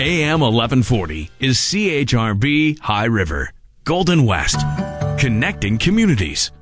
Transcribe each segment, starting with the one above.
AM 1140 is CHRB High River, Golden West, connecting communities.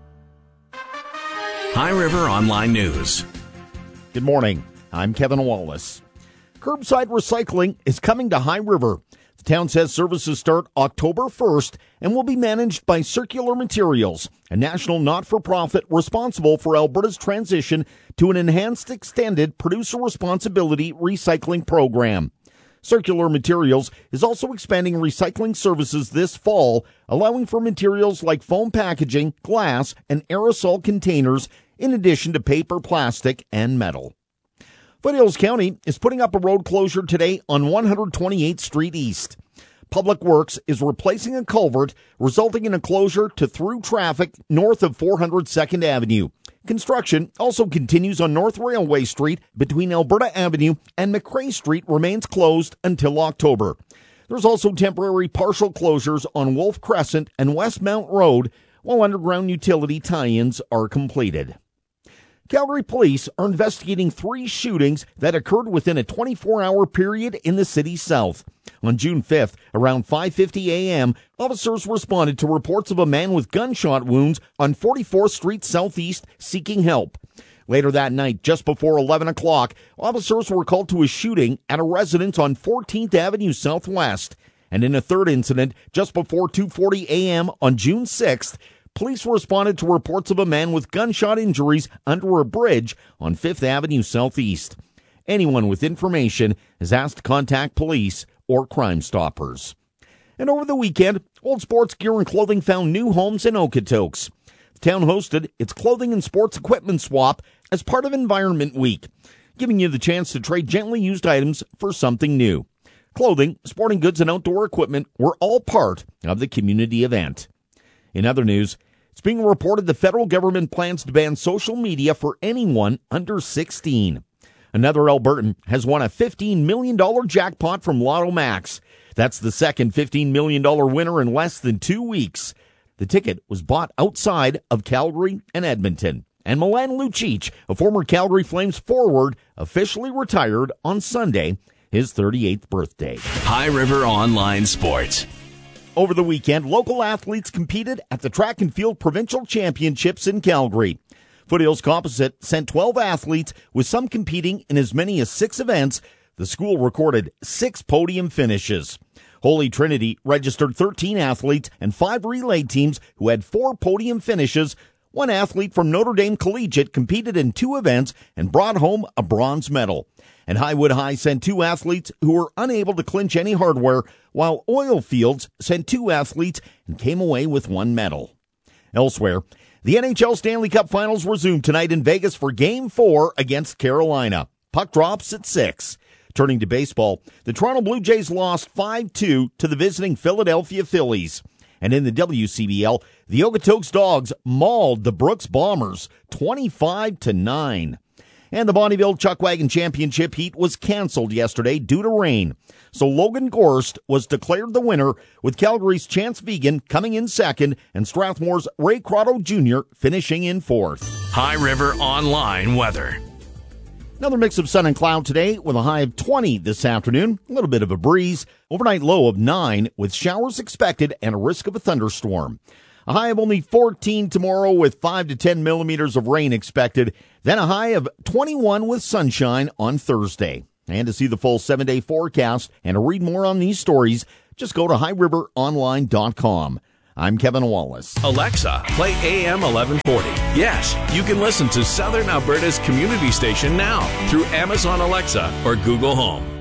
High River Online News. Good morning. I'm Kevin Wallace. Curbside recycling is coming to High River. The town says services start October 1st and will be managed by Circular Materials, a national not-for-profit responsible for Alberta's transition to an enhanced extended producer responsibility recycling program. Circular Materials is also expanding recycling services this fall, allowing for materials like foam packaging, glass, and aerosol containers, in addition to paper, plastic, and metal. Foothills County is putting up a road closure today on 128th Street East. Public Works is replacing a culvert, resulting in a closure to through traffic north of 400 2nd Avenue. Construction also continues on North Railway Street between Alberta Avenue and McRae Street remains closed until October. There's also temporary partial closures on Wolf Crescent and Westmount Road while underground utility tie-ins are completed. Calgary police are investigating 3 shootings that occurred within a 24-hour period in the city's south. On June 5th, around 5:50 a.m., officers responded to reports of a man with gunshot wounds on 44th Street Southeast seeking help. Later that night, just before 11 o'clock, officers were called to a shooting at a residence on 14th Avenue Southwest. And in a third incident, just before 2:40 a.m. on June 6th, police responded to reports of a man with gunshot injuries under a bridge on 5th Avenue Southeast. Anyone with information is asked to contact police or Crime Stoppers. And over the weekend, Old Sports Gear and Clothing found new homes in Okotoks. The town hosted its clothing and sports equipment swap as part of Environment Week, giving you the chance to trade gently used items for something new. Clothing, sporting goods, and outdoor equipment were all part of the community event. In other news, it's being reported the federal government plans to ban social media for anyone under 16. Another Albertan has won a $15 million jackpot from Lotto Max. That's the second $15 million winner in less than 2 weeks. The ticket was bought outside of Calgary and Edmonton. And Milan Lucic, a former Calgary Flames forward, officially retired on Sunday, his 38th birthday. High River Online Sports. Over the weekend, local athletes competed at the Track and Field Provincial Championships in Calgary. Foothills Composite sent 12 athletes, with some competing in as many as 6 events. The school recorded 6 podium finishes. Holy Trinity registered 13 athletes and 5 relay teams who had 4 podium finishes. One athlete from Notre Dame Collegiate competed in 2 events and brought home a bronze medal. And Highwood High sent 2 athletes who were unable to clinch any hardware, while Oilfields sent 2 athletes and came away with 1 medal. Elsewhere, the NHL Stanley Cup Finals resume tonight in Vegas for Game 4 against Carolina. Puck drops at 6. Turning to baseball, the Toronto Blue Jays lost 5-2 to the visiting Philadelphia Phillies. And in the WCBL, the Okotoks Dogs mauled the Brooks Bombers 25-9. And the Bonnyville Chuckwagon Championship heat was canceled yesterday due to rain. So Logan Gorst was declared the winner, with Calgary's Chance Vegan coming in second and Strathmore's Ray Crotto Jr. finishing in 4th. High River Online Weather. Another mix of sun and cloud today with a high of 20 this afternoon. A little bit of a breeze. Overnight low of 9 with showers expected and a risk of a thunderstorm. A high of only 14 tomorrow with 5 to 10 millimeters of rain expected. Then a high of 21 with sunshine on Thursday. And to see the full 7-day forecast and to read more on these stories, just go to highriveronline.com. I'm Kevin Wallace. Alexa, play AM 1140. Yes, you can listen to Southern Alberta's community station now through Amazon Alexa or Google Home.